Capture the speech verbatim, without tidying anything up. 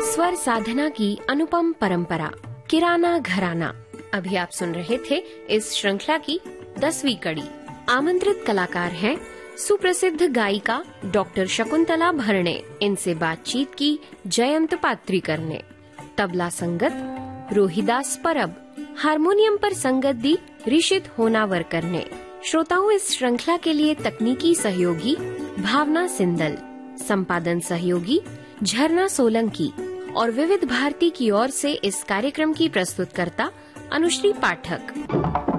स्वर साधना की अनुपम परंपरा, किराना घराना। अभी आप सुन रहे थे इस श्रृंखला की दसवीं कड़ी। आमंत्रित कलाकार हैं सुप्रसिद्ध गायिका डॉक्टर शकुंतला भरणे। इनसे बातचीत की जयंत पात्रीकर ने। तबला संगत रोहिदास परब, हारमोनियम पर संगत दी ऋषित होनावरकर ने। श्रोताओं, इस श्रृंखला के लिए तकनीकी सहयोगी भावना सिंदल, संपादन सहयोगी झरना सोलंकी और विविध भारती की ओर से इस कार्यक्रम की प्रस्तुतकर्ता अनुश्री पाठक।